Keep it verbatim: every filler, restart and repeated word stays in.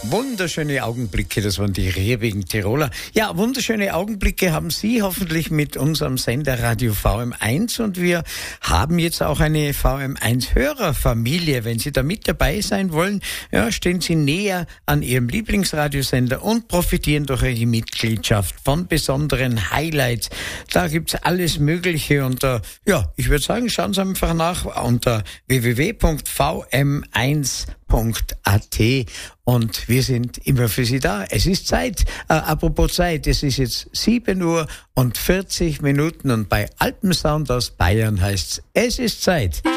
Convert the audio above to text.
Wunderschöne Augenblicke, das waren die rehbigen Tiroler. Ja, wunderschöne Augenblicke haben Sie hoffentlich mit unserem Sender Radio V M eins und wir haben jetzt auch eine V M eins Hörerfamilie. Wenn Sie da mit dabei sein wollen, ja, stehen Sie näher an Ihrem Lieblingsradiosender und profitieren durch Ihre Mitgliedschaft von besonderen Highlights. Da gibt's alles Mögliche und äh, ja, ich würde sagen, schauen Sie einfach nach unter w w w punkt v m eins punkt a t und wir sind immer für Sie da. Es ist Zeit, äh, apropos Zeit, es ist jetzt sieben Uhr und vierzig Minuten und bei Alpensound aus Bayern heißt's, es ist Zeit.